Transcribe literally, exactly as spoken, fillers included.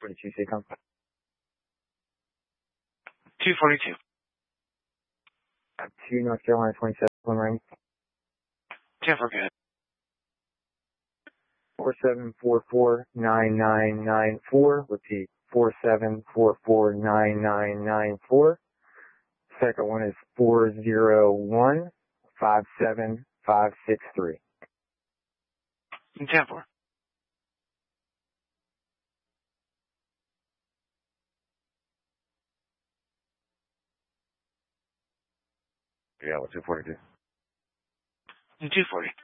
forty-two, Seacom. two forty-two. two North Carolina twenty-seven, one ring. ten four, good. four seven four four nine nine nine four. Repeat, four seven four four nine nine nine four. Second one is four zero one five seven five six three. ten four. Yeah, two forty-two. two forty.